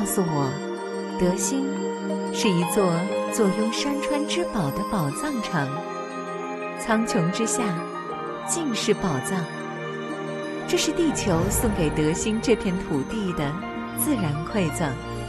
告诉我，德星是一座坐拥山川之宝的宝藏城，苍穹之下尽是宝藏。这是地球送给德星这片土地的自然馈赠。